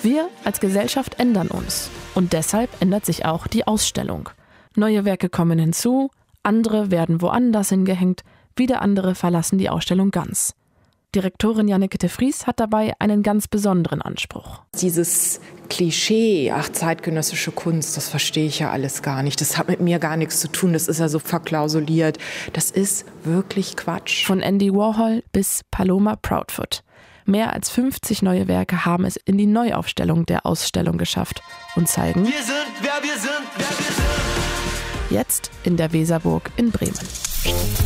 Wir als Gesellschaft ändern uns und deshalb ändert sich auch die Ausstellung. Neue Werke kommen hinzu, andere werden woanders hingehängt, wieder andere verlassen die Ausstellung ganz. Direktorin Janneke de Vries hat dabei einen ganz besonderen Anspruch. Dieses Klischee, zeitgenössische Kunst, das verstehe ich ja alles gar nicht. Das hat mit mir gar nichts zu tun, das ist ja so verklausuliert. Das ist wirklich Quatsch. Von Andy Warhol bis Paloma Proudfoot. Mehr als 50 neue Werke haben es in die Neuaufstellung der Ausstellung geschafft und zeigen, wir sind, wer wir sind, wer wir sind. Jetzt in der Weserburg in Bremen.